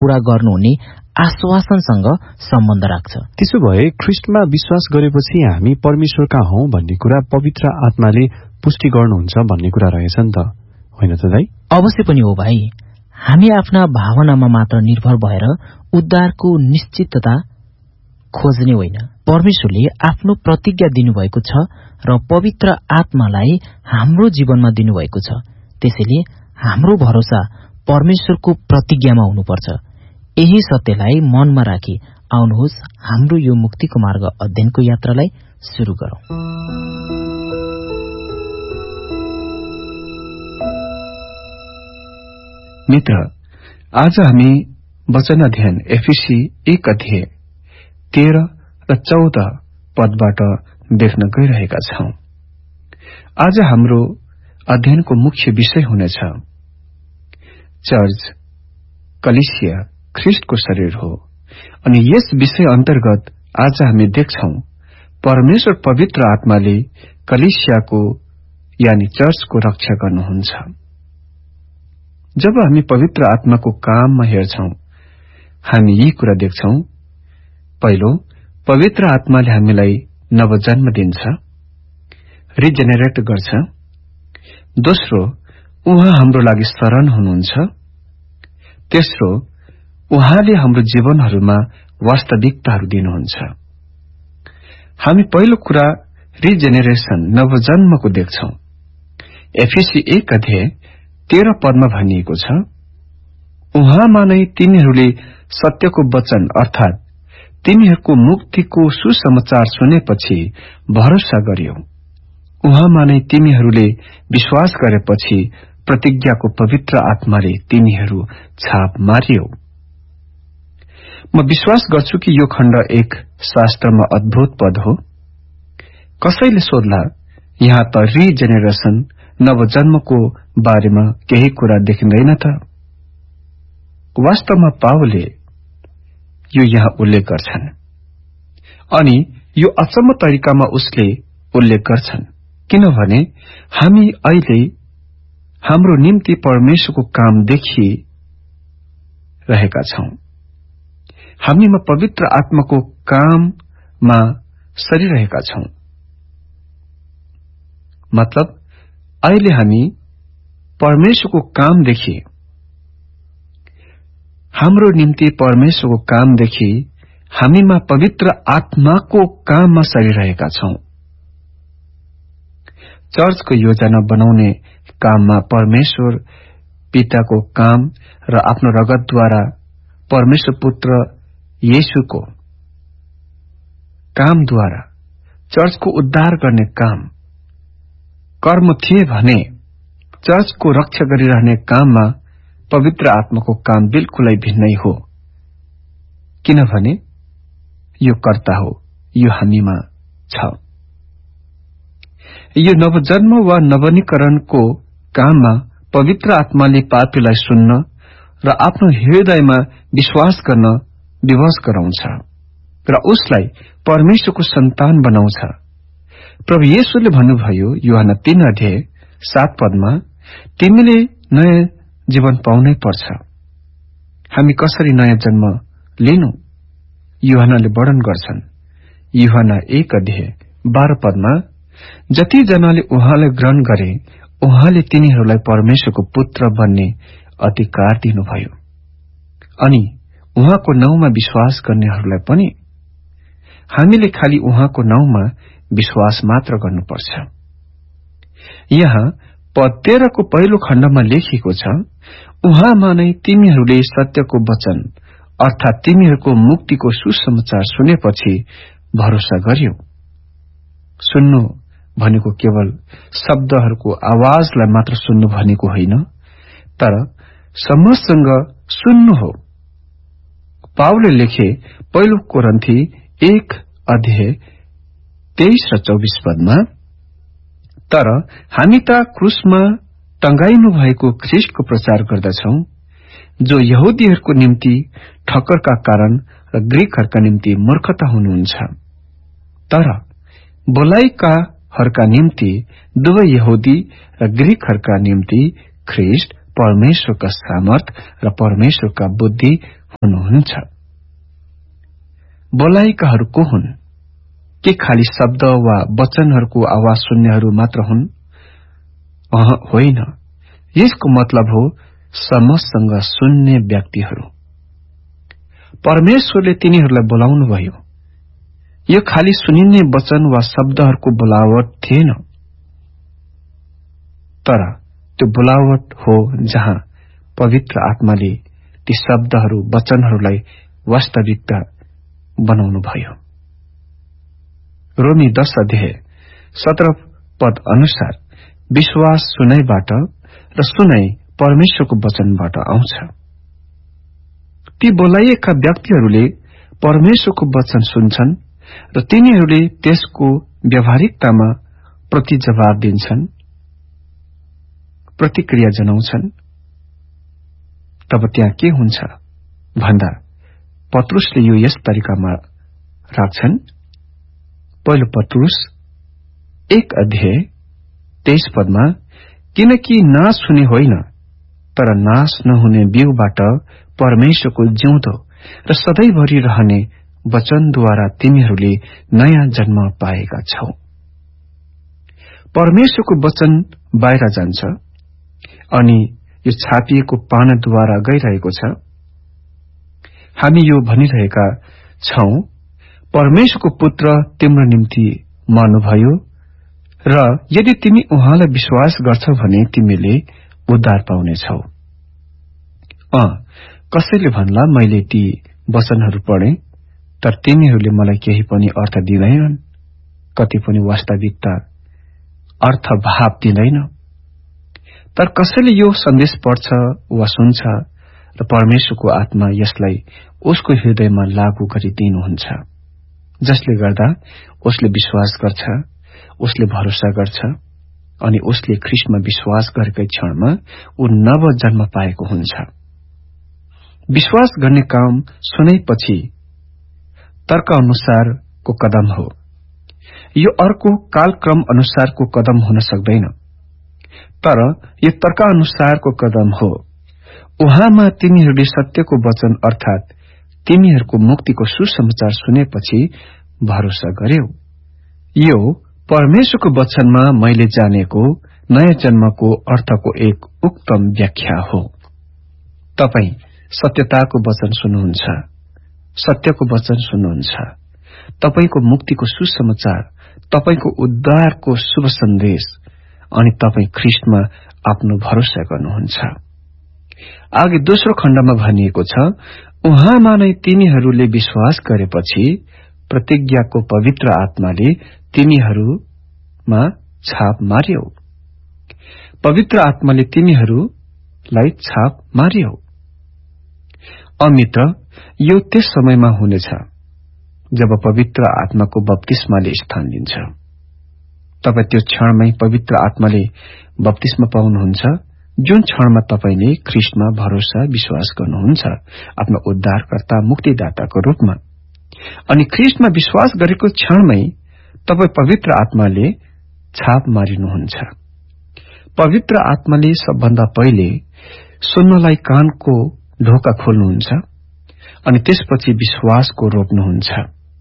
पूरा गर्नुहुने आश्वासनसँग सम्बन्ध राख्छ। त्यसो भए ख्रीष्टमा विश्वास गरेपछि हामी परमेश्वरका हौं भन्ने कुरा पवित्र आत्माले पुष्टि गर्नुहुन्छ भन्ने कुरा रहेछ नि त, होइन त दाइ? अवश्य पनि हो भाइ। हामी आफ्ना भावनामा मात्र निर्भर भएर उद्धारको निश्चितता खोज्ने होइन। परमेश्वरले आफ्नो प्रतिज्ञा दिनुभएको छ र पवित्र आत्मालाई हाम्रो जीवनमा दिनुभएको छ। त्यसैले हाम्रो भरोसा परमेश्वरको प्रतिज्ञामा हुनुपर्छ। यही सत्यलाई मनमा राखी आउनुहोस् हाम्रो यो मुक्तिको मार्ग अध्ययनको यात्रालाई सुरु गरौं। मित्र, आज हामी वचन अध्ययन एफिसी 1 अध्याय 13 र 14 पदबाट देख्न गइरहेका छौं। आज हाम्रो अध्ययनको मुख्य विषय हुनेछ चर्च, कलिसिया ख्रीष्टको शरीर हो। अनि यस विषय अन्तर्गत आज हामी देख्छौं परमेश्वर पवित्र आत्माले कलिसियाको यानी चर्चको रक्षा गर्नुहुन्छ। जब हामी पवित्र आत्माको काममा हेर्छौं हामी यी कुरा देख्छौं। पहिलो, पवित्र आत्माले हामीलाई नवजन्म दिन्छ, रिजेनेरेट गर्छ। दोस्रो, उहाँ हाम्रो लागि शरण हुनुहुन्छ। तेस्रो, उहाँले हाम्रो जीवनहरूमा वास्तविकताहरू दिनुहुन्छ। हामी पहिलो कुरा रिजेनेरेसन नवजन्मको देख्छौं। एफिसी 1 अध्याय 13 पदमा भनिएको छ, उहाँमा नै तिमीहरूले सत्यको वचन अर्थात तिमीहरूको मुक्तिको सुसमाचार सुनेपछि भरोसा गर्यौ। उहाँमा नै तिमीहरूले विश्वास गरेपछि प्रतिज्ञाको पवित्र आत्माले तिमीहरू छाप मारियौ। म विश्वास गर्छु कि यो खण्ड एक शास्त्रमा अद्भुत पद हो। कसैले सोध्ला, यहाँ त रिजेनेरेसन नवजन्मको बारेमा केही कुरा देखिँदैन त? वास्तवमा पावलले यो यहाँ उल्लेख गर्छन् अनि यो अचम्म तरिकामा उसले उल्लेख गर्छन्, किनभने हामी अहिले हाम्रो निम्ति परमेश्वरको काम देखिरहेका छौं। हामीमा पवित्र आत्माको काममा सरिरहेका छौं। मतलब अहिले हामी परमेश्वरको काम देखि, हाम्रो निम्ति परमेश्वरको काम देखि हामीमा पवित्र आत्माको काममा सरिरहेका छौं। चर्चको योजना बनाउने काममा परमेश्वर पिताको काम र आफ्नो रगतद्वारा परमेश्वर पुत्र येशूको कामद्वारा चर्चको उद्धार गर्ने काम कर्म थिए भने चर्चको रक्षा गरिरहने काममा पवित्र आत्माको काम बिल्कुलै भिन्नै हो, किनभने यो कर्ता हो, यो हामीमा छ। यो नवजन्म वा नवनीकरणको काममा पवित्र आत्माले पापीलाई सुन्न र आफ्नो हृदयमा विश्वास गर्न विवश गराउँछ र उसलाई परमेश्वरको सन्तान बनाउँछ। प्रभु येशूले भन्नुभयो यूहन्ना 3 अध्याय 7 पदमा, तिमीले नयाँ जीवन पाउनै पर्छ। हामी कसरी नयाँ जन्म लिनु? यूहन्नाले वर्णन गर्छन्। यूहन्ना 1 अध्याय 12 पदमा, जति जनाले उहाँलाई ग्रहण गरे उहाँले तिनीहरूलाई परमेश्वरको पुत्र बन्ने अधिकार दिनुभयो अनि उहाँको नाउँमा विश्वास गर्नेहरूलाई पनि। हामीले खालि उहाँको नाउँमा विश्वास मात्र गर्नुपर्छ। यहाँ पद 13 को पहिलो खण्डमा लेखिएको छ, उहाँमा नै तिमीहरूले सत्यको वचन अर्थात तिमीहरूको मुक्तिको सुसमाचार सुनेपछि भरोसा गर्यौ। सुन्नु भनेको केवल शब्दहरूको आवाजलाई मात्र सुन्नु भनेको होइन, तर समझसँग सुन्नु हो। पावलले लेखे पहिलो कोरिन्थी 1 अध्याय 23 र 24 पदमा, तर हामी त क्रूसमा टंगाइनु भएको ख्रीष्टको प्रचार गर्दछौं, जो यहुदीहरूको निम्ति ठक्करका कारण र ग्रीकहरूका निम्ति मूर्खता हुनुहुन्छ, तर बोलाइकाहरूका निम्ति दुवै यहुदी र ग्रीकहरूका निम्ति ख्रीष्ट परमेश्वरका सामर्थ र परमेश्वरका बुद्धि हुनुहुन्छ। बोलाइकाहरू को हुन्? के खाली शब्द वा वचनहरूको आवाज सुन्नेहरू मात्र हुन्? होइन, यसको मतलब हो समझसँग सुन्ने व्यक्तिहरू। परमेश्वरले तिनीहरूलाई बोलाउनुभयो। यो खाली सुनिने वचन वा शब्दहरूको बोलावट थिएन, तर त्यो बोलावट हो जहाँ पवित्र आत्माले ती शब्दहरू वचनहरूलाई वास्तविकता बनाउनुभयो। रोमी 10 अध्याय 17 पद अनुसार विश्वास सुनाइबाट र सुनाइ परमेश्वरको वचनबाट आउँछ। ती बोलाइएका व्यक्तिहरूले परमेश्वरको वचन सुन्छन् र तिनीहरूले त्यसको व्यावहारिकतामा प्रतिजवाब दिन्छन्, प्रतिक्रिया जनाउँछन्। तब त्यहाँ के हुन्छ भन्दा पत्रुसले यो यस तरिकामा राख्छन्। पहिलो पत्रुस 1 अध्याय 23 पदमा, किनकि नाश हुने होइन तर नाश नहुने बीउबाट परमेश्वरको जिउँदो र सधैँभरि रहने वचनद्वारा तिमीहरूले नयाँ जन्म पाएका छौ। परमेश्वरको वचन बाहिर जान्छ अनि यो छापिएको पानाद्वारा गइरहेको छ। हामी यो भनिरहेका छौं, परमेश्वरको पुत्र तिम्रो निम्ति मर्नुभयो र यदि तिमी उहाँलाई विश्वास गर्छौ भने तिमीले उद्धार पाउनेछौ। कसैले भन्ला, मैले ती वचनहरू पढे तर तिनीहरूले मलाई केही पनि अर्थ दिँदैनन्, कति पनि वास्तविकता अर्थ भाव दिँदैन। तर कसैले यो सन्देश पढ्छ वा सुन्छ र परमेश्वरको आत्मा यसलाई उसको हृदयमा लागू गरिदिनुहुन्छ, जसले गर्दा उसले विश्वास गर्छ, उसले भरोसा गर्छ अनि उसले ख्रीष्टमा विश्वास गरेकै क्षणमा ऊ नव जन्म पाएको हुन्छ। विश्वास गर्ने काम सुनेपछि तर्क अनुसारको कदम हो। यो अर्को कालक्रम अनुसारको कदम हुन सक्दैन, तर यो तर्क अनुसारको कदम हो। उहाँमा तिमीहरूले सत्यको वचन अर्थात तिमीहरूको मुक्तिको सुसमाचार सुनेपछि भरोसा गर्यौ। यो परमेश्वरको वचनमा मैले जानेको नयाँ जन्मको अर्थको एक उत्तम व्याख्या हो। तपाई सत्यताको वचन सुन्नुहुन्छ, सत्यको वचन सुन्नुहुन्छ। तपाईको मुक्तिको सुसमाचार, तपाईको उद्धारको शुभ सन्देश अनि तपाई ख्रीष्टमा आफ्नो भरोसा गर्नुहुन्छ। आगे दोस्रो खण्डमा भनिएको छ, उहाँमा नै तिमीहरूले विश्वास गरेपछि प्रतिज्ञाको पवित्र आत्माले तिमीहरूमा छाप मार्यो। पवित्र आत्माले तिमीहरूलाई छाप मार्यो। मित्र, यो त्यस समयमा हुनेछ जब पवित्र आत्माको बप्तिस्माले स्थान लिन्छ। तपाई त्यो क्षणमै पवित्र आत्माले बप्तिस्मा पाउनुहुन्छ, जुन क्षणमा तपाईले ख्रीष्टमा भरोसा विश्वास गर्नुहुन्छ आफ्नो उद्धारकर्ता मुक्तिदाताको रूपमा। अनि ख्रीष्टमा विश्वास गरेको क्षणमै तपाई पवित्र आत्माले छाप मारिनुहुन्छ। पवित्र आत्माले सबभन्दा पहिले सुन्नलाई कानको ढोका खोल्नुहुन्छ अनि त्यसपछि विश्वासको रोप्नुहुन्छ।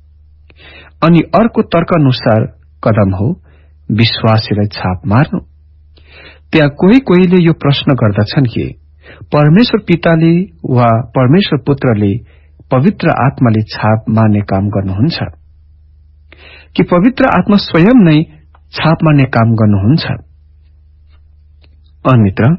अनि अर्को तर्क अनुसार कदम हो विश्वासीलाई छाप मार्नु। त्यहाँ कोहीले यो प्रश्न गर्दछन् कि परमेश्वर पिताले वा परमेश्वर पुत्रले पवित्र आत्माले छाप मार्ने काम गर्नुहुन्छ कि पवित्र आत्मा स्वयं नै छाप मार्ने काम गर्नुहुन्छ? मित्र,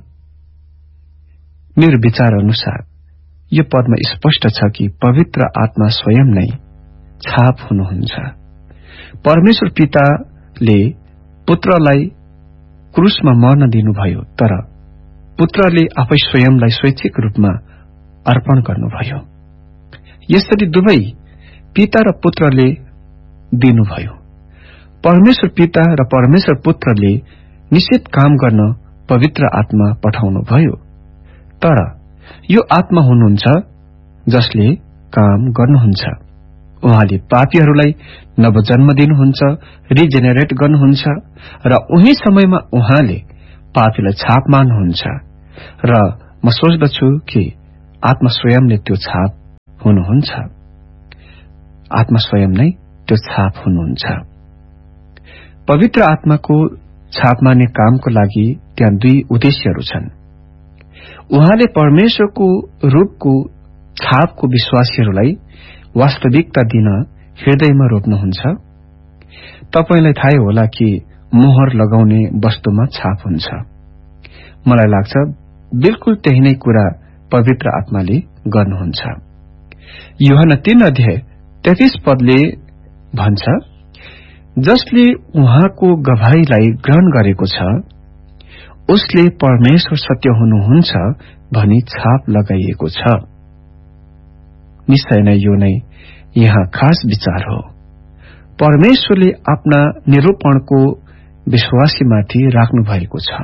मेरो विचार अनुसार यो पदमा स्पष्ट छ कि पवित्र आत्मा स्वयं नै छाप हुनुहुन्छ। परमेश्वर पिताले पुत्रलाई क्रूसमा मर्न दिनुभयो, तर पुत्रले आफै स्वयंलाई स्वैच्छिक रूपमा अर्पण गर्नुभयो। यसरी दुवै पिता र पुत्रले दिनुभयो। परमेश्वर पिता र परमेश्वर पुत्रले निश्चित काम गर्न पवित्र आत्मा पठाउनुभयो, तर यो आत्मा हुनुहुन्छ जसले काम गर्नुहुन्छ। उहाँले पापीहरूलाई नवजन्म दिनुहुन्छ, रिजेनेरेट गर्नुहुन्छ र उही समयमा उहाँले पापीलाई छाप मार्नुहुन्छ। र म सोच्दछु कि आत्मा स्वयंले त्यो छाप हुनुहुन्छ। आत्मा स्वयं नै त्यो छाप हुनुहुन्छ। पवित्र आत्माको छाप मार्ने कामको लागि त्यहाँ दुई उद्देश्यहरू छन्। उहाँले परमेश्वरको रूपको छापको विश्वासीहरूलाई वास्तविकता दिन हृदयमा रोप्नुहुन्छ। तपाईलाई थाहै होला कि मोहर लगाउने वस्तुमा छाप हुन्छ। मलाई लाग्छ बिल्कुल त्यही नै कुरा पवित्र आत्माले गर्नुहुन्छ। यूहन्ना 3:33 भन्छ, जसले उहाँको गवाहीलाई ग्रहण गरेको छ उसले परमेश्वर सत्य हुनुहुन्छ भनी छाप लगाइएको छ। निश्चय नै यो नै यहाँ खास विचार हो। परमेश्वरले आफ्ना निरूपणको विश्वासीमाथि राख्नु भएको छ।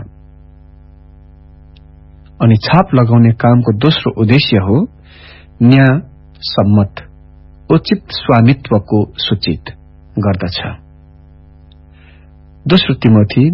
अनि छाप लगाउने कामको दोस्रो उद्देश्य हो न्याय सम्मत उचित स्वामित्वको सूचित गर्दछ। दोस्रो तिमोथी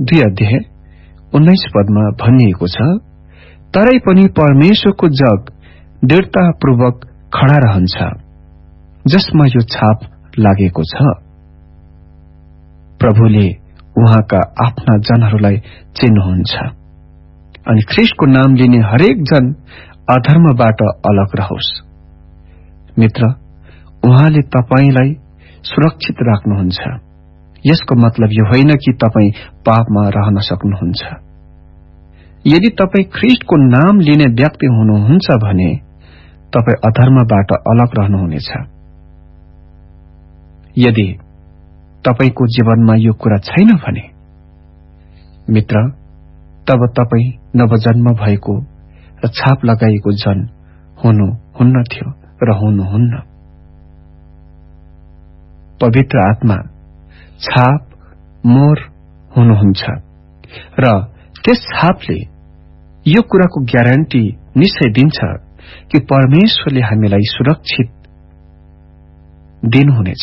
2:19 भनिएको छ, तरै पनि परमेश्वरको जग दृढतापूर्वक खड़ा रहन्छ जसमा यो छाप लागेको छ। प्रभुले उहाँका आफ्ना जनहरूलाई चिन्नुहुन्छ अनि ख्रीष्टको नाम लिने हरेक जन अधर्मबाट अलग रहोस्। मित्र, उहाँले तपाईलाई सुरक्षित राख्नुहुन्छ। यसको मतलब यो होइन कि तपाई पापमा रहन सक्नुहुन्छ। यदि तपाई ख्रीष्टको नाम लिने व्यक्ति हुनुहुन्छ भने तपाई अधर्मबाट अलग रहनुहुनेछ। यदि तपाईको जीवनमा यो कुरा छैन भने मित्र, तब तपाई नवजन्म भएको र छाप लगाइएको जन हुनुहुन्न थियो र हुनुहुन्न। पवित्र आत्मा छाप मोर हुनुहुन्छ र त्यस छापले यो कुराको ग्यारेन्टी निश्चय दिन्छ कि परमेश्वरले हामीलाई सुरक्षित दिनुहुनेछ।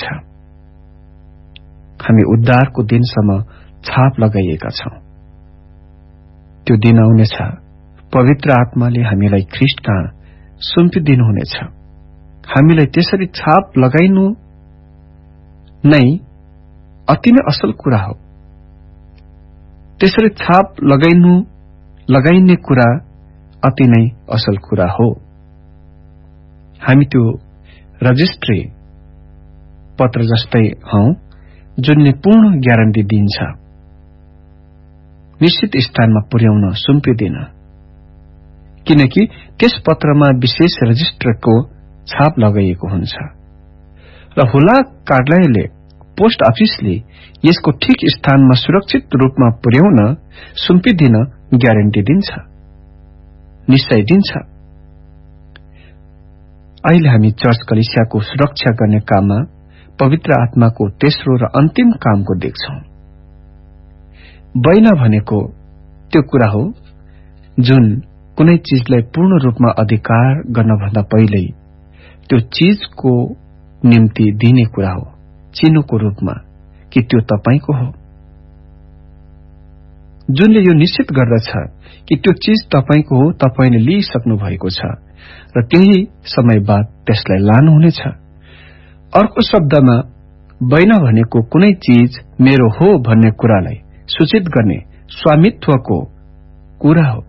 हामी उद्धारको दिनसम्म छाप लगाइएका छौं। त्यो दिन आउनेछ, पवित्र आत्माले हामीलाई ख्रीष्ट कहाँ सुम्पिदिनुहुनेछ। हामीलाई त्यसरी छाप लगाइनु नै अति नै असल कुरा हो। त्यसरी छाप लगाइने कुरा अति नै असल कुरा हो। हामी त्यो रजिस्ट्री पत्र जस्तै हौं जुनले पूर्ण ग्यारेन्टी दिन्छ निश्चित स्थानमा पुर्याउन सुम्पिदिन, किनकि त्यस पत्रमा विशेष रजिस्टरको छाप लगाइएको हुन्छ र हुलाक कार्यालयले पोस्ट अफिसले यसको ठिक स्थानमा सुरक्षित रूपमा पुर्याउन सुम्पिदिन ग्यारेन्टी दिन्छ, निश्चय दिन्छ। अहिले हामी चर्च कलिसियाको सुरक्षा गर्ने काममा पवित्र आत्माको तेस्रो र अन्तिम कामको देख्छौं। बैना भनेको त्यो कुरा हो जुन कुनै चीजलाई पूर्ण रूपमा अधिकार गर्नभन्दा पहिल्यै त्यो चीजको निम्ति दिने कुरा हो, चिनोको रूपमा कि त्यो तपाईको हो, जुनले यो निश्चित गर्दछ कि त्यो चीज तपाईको हो, तपाईले लिइसक्नु भएको छ र केही समय बाद त्यसलाई लानुहुनेछ। अर्को शब्दमा बैना भनेको कुनै चीज मेरो हो भन्ने कुरालाई सूचित गर्ने स्वामित्वको कुरा हो,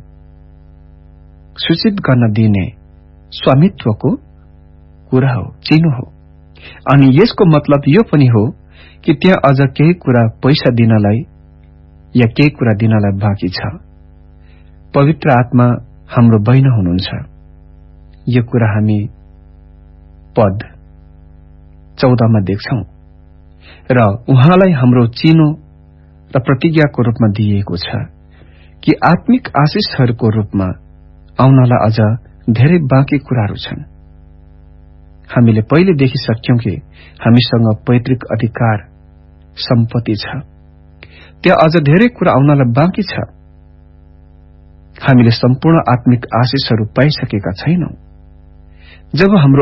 सूचित गर्न दिने स्वामित्वको कुरा हो, चिनो हो। अनि यसको मतलब यो पनि हो कि त्यहाँ अझ केही कुरा पैसा दिनलाई या केही कुरा दिनलाई बाँकी छ। पवित्र आत्मा हाम्रो बैना हुनुहुन्छ। यो कुरा हामी पद 14 देख्छौं र उहाँलाई हाम्रो चिनो र प्रतिज्ञाको रूपमा दिइएको छ कि आत्मिक आशिषहरूको रूपमा आउनलाई अझ धेरै बाँकी कुराहरू छन्। हामीले पहिले देखिसक्यौं कि हामीसँग पैतृक अधिकार सम्पत्ति छ, त्यहाँ अझ धेरै कुरा आउनलाई बाँकी छ। हामीले सम्पूर्ण आत्मिक आशिषहरू पाइसकेका छैनौं। जब हाम्रो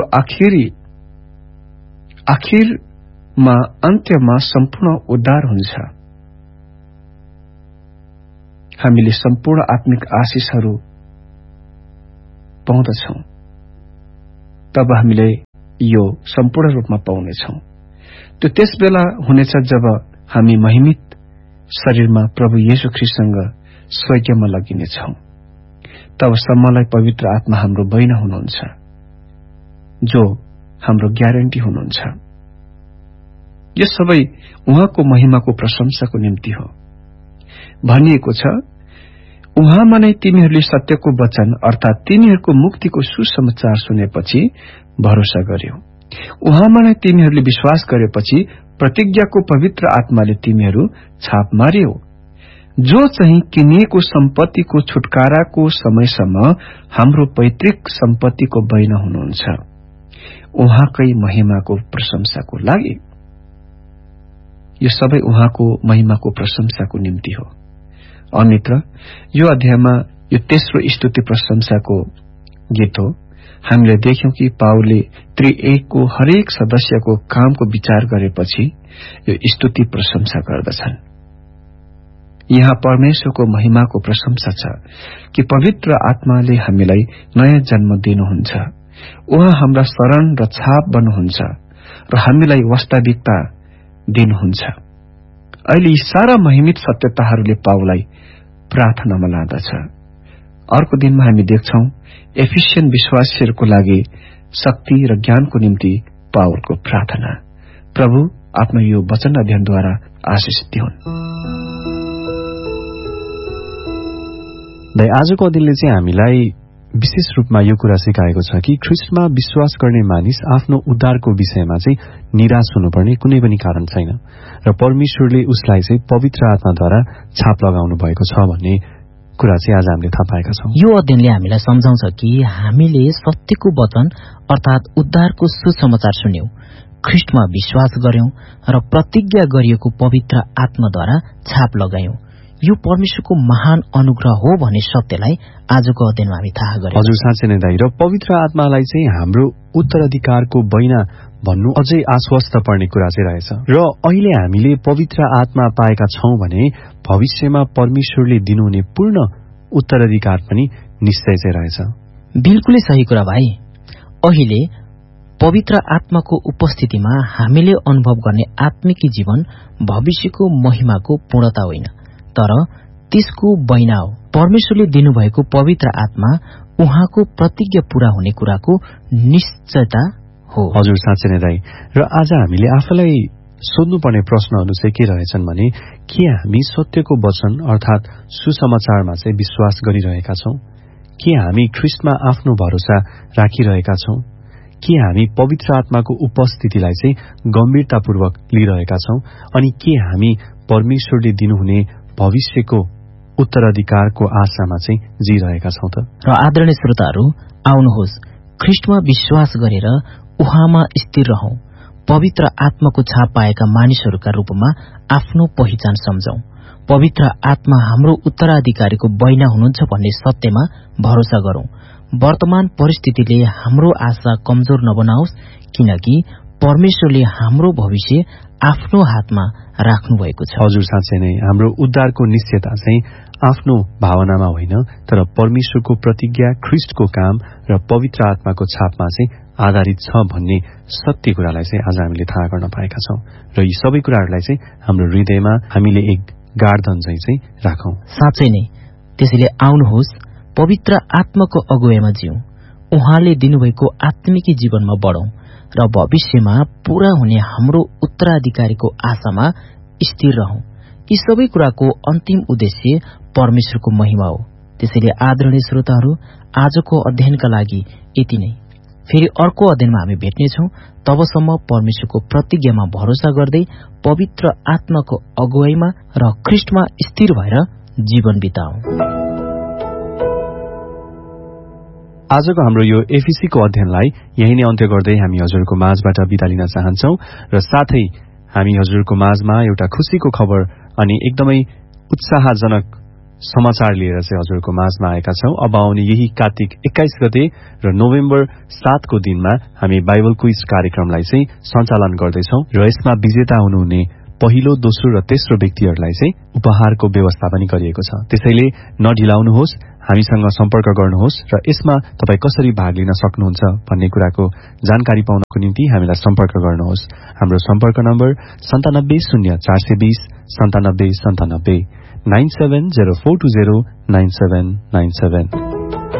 आखिरमा अन्त्यमा सम्पूर्ण उद्धार हुन्छ, हामीले सम्पूर्ण आत्मिक आशिषहरू पाउँदछौं, तब हामीले यो सम्पूर्ण रूपमा पाउनेछौं। त्यो त्यसबेला हुनेछ जब हामी महिमित शरीरमा प्रभु येशू ख्रीष्टसँग स्वर्गमा लगिनेछौं। तबसम्मलाई पवित्र आत्मा हाम्रो बैना हुनुहुन्छ, जो हाम्रो ग्यारेन्टी हुनुहुन्छ। यो सबै उहाँको महिमाको प्रशंसाको निम्ति हो। भनिएको छ, उहाँमा नै तिमीहरूले सत्यको वचन अर्थात तिनीहरूको मुक्तिको सुसमाचार सुनेपछि भरोसा गर्यौ। उहाँमा नै तिमीहरूले विश्वास गरेपछि प्रतिज्ञाको पवित्र आत्माले तिमीहरू छाप मार्यौ, जो चाहिँ किनिएको सम्पत्तिको छुटकाराको समयसम्म हाम्रो पैतृक सम्पत्तिको बैना हुनुहुन्छ, उहाँकै महिमाको प्रशंसाको लागि। यो सबै उहाँको महिमाको प्रशंसाको निम्ति हो। मित्र, यो अध्यायमा यो तेस्रो स्तुति प्रशंसाको गीत हो। हामीले देख्यौं कि पाउलले त्रिएकको हरेक सदस्यको कामको विचार गरेपछि यो स्तुति प्रशंसा गर्दछन्। यहाँ परमेश्वरको महिमाको प्रशंसा छ कि पवित्र आत्माले हामीलाई नयाँ जन्म दिनुहुन्छ। उहाँ हाम्रा शरण र छाप बन्नुहुन्छ र हामीलाई वास्तविकता दिनुहुन्छ। अहिले यी सारा महिमित सत्यताहरूले पाउललाई प्रार्थनामा लादछ। अर्को दिनमा हामी देख्छौं एफिसियन विश्वासीहरूको लागि शक्ति र ज्ञानको निम्ति पाउलको प्रार्थना। प्रभु आफ्नो यो वचन अध्ययनद्वारा आशिष दिउन्। आजको अध्ययनले चाहिँ हामीलाई विशेष रूपमा यो कुरा सिकाएको छ कि ख्रीष्टमा विश्वास गर्ने मानिस आफ्नो उद्धारको विषयमा चाहिँ निराश हुनुपर्ने कुनै पनि कारण छैन र परमेश्वरले उसलाई चाहिँ पवित्र आत्माद्वारा छाप लगाउनु भएको छ भन्ने कुरा चाहिँ आज हामीले थाहा पाएका छौं। यो अध्ययनले हामीलाई सम्झाउँछ कि हामीले सत्यको वचन अर्थात उद्धारको सुसमाचार सुन्यौं, ख्रीष्टमा विश्वास गर्यौं र प्रतिज्ञा गरिएको पवित्र आत्माद्वारा छाप लगायौं। यो परमेश्वरको महान अनुग्रह हो भन्ने सत्यलाई आजको अध्ययनमा हामी थाहा गर्यौं। हजुर, साँच्चै नै दाइ। र पवित्र आत्मालाई चाहिँ हाम्रो उत्तराधिकारको बैना भन्नु अझै आश्वस्त पर्ने कुरा चाहिँ रहेछ। र अहिले हामीले पवित्र आत्मा पाएका छौं भने भविष्यमा परमेश्वरले दिनुहुने पूर्ण उत्तराधिकार पनि निश्चय चाहिँ रहेछ। बिल्कुलै सही कुरा भाइ। अहिले पवित्र आत्माको उपस्थितिमा हामीले अनुभव गर्ने आत्मिकी जीवन भविष्यको महिमाको पूर्णता होइन, तर त्यसको बैना हो। परमेश्वरले दिनुभएको पवित्र आत्मा उहाँको प्रतिज्ञा पूरा हुने कुराको निश्चयता हो। हजुर, साँच्चै नै दाइ। र आज हामीले आफूलाई सोध्नुपर्ने प्रश्नहरू चाहिँ के रहेछन् भने, के हामी सत्यको वचन अर्थात सुसमाचारमा चाहिँ विश्वास गरिरहेका छौं? के हामी ख्रीष्टमा आफ्नो भरोसा राखिरहेका छौं? के हामी पवित्र आत्माको उपस्थितिलाई चाहिँ गम्भीरतापूर्वक लिइरहेका छौं? अनि के हामी परमेश्वरले दिनुहुने भविष्यको उत्तराधिकारको आशामा चाहिँ जिरहेका छौं त? र आदरणीय श्रोताहरू, आउनुहोस् ख्रीष्टमा विश्वास गरेर उहाँमा स्थिर रहौं। पवित्र आत्माको छाप पाएका मानिसहरूका रूपमा आफ्नो पहिचान सम्झौं। पवित्र आत्मा हाम्रो उत्तराधिकारीको बैना हुनुहुन्छ भन्ने सत्यमा भरोसा गरौं। वर्तमान परिस्थितिले हाम्रो आशा कमजोर नबनाओस्, किनकि परमेश्वरले हाम्रो भविष्य आफ्नो हातमा राख्नु भएको छ। हजुर, साँच्चै नै हाम्रो उद्धारको निश्चयता चाहिँ आफ्नो भावनामा होइन, तर परमेश्वरको प्रतिज्ञा, ख्रीष्टको काम र पवित्र आत्माको छापमा चाहिँ आधारित छ भन्ने सत्य कुरालाई चाहिँ आज हामीले थाहा गर्न पाएका छौं। र यी सबै कुराहरूलाई चाहिँ हाम्रो हृदयमा हामीले एक गार्दन चाहिँ राखौं। साँच्चै नै। त्यसैले आउनुहोस् पवित्र आत्माको अगुवाईमा जिउँ, उहाँले दिनुभएको आत्मिकी जीवनमा बढौं र भविष्यमा पूरा हुने हाम्रो उत्तराधिकारीको आशामा स्थिर रहौं। यी सबै कुराको अन्तिम उद्देश्य परमेश्वरको महिमा हो। त्यसैले आदरणीय श्रोताहरू, आजको अध्ययनका लागि यति नै। फेरि अर्को अध्ययनमा हामी भेट्नेछौं। तबसम्म परमेश्वरको प्रतिज्ञामा भरोसा गर्दै पवित्र आत्माको अगुवाईमा र ख्रीष्टमा स्थिर भएर जीवन बिताउँ। आजको हाम्रो यो एफिसीको अध्ययनलाई यही नै अन्त्य गर्दै हामी हजुरको माझबाट बिदा लिन चाहन्छौं र साथै हामी हजुरको माझमा एउटा खुशीको खबर अनि एकदमै उत्साहजनक समाचार लिएर चाहिँ हजुरको माझमा आएका छौं। अब आउने यही कार्तिक 21 गते र नोभेम्बर 7 को दिनमा हामी बाइबल क्विज कार्यक्रमलाई चाहिँ सञ्चालन गर्दैछौं र यसमा विजेता हुनुहुने पहिलो, दोस्रो र तेस्रो व्यक्तिहरूलाई चाहिँ उपहारको व्यवस्था पनि गरिएको छ। त्यसैले नढिलाउनुहोस्, हामीसँग सम्पर्क गर्नुहोस् र यसमा तपाईँ कसरी भाग लिन सक्नुहुन्छ भन्ने कुराको जानकारी पाउनको निम्ति हामीलाई सम्पर्क गर्नुहोस्। हाम्रो सम्पर्क नम्बर 970420 9797 970420 9797।